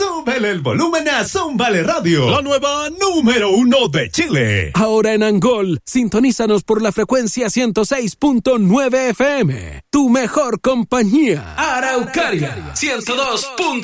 súbele el volumen a Zómbale Radio, la nueva número 1 de Chile. Ahora en Angol, sintonízanos por la frecuencia 106.9 FM. Tu mejor compañía. Araucaria 102.